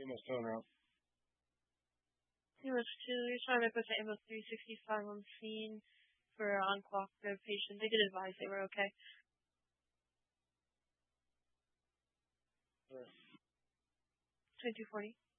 EMS turnaround. EMS 2, you're trying to put the EMS 365 on scene for uncooperative patient. They did advise they were okay. Sure. 2240.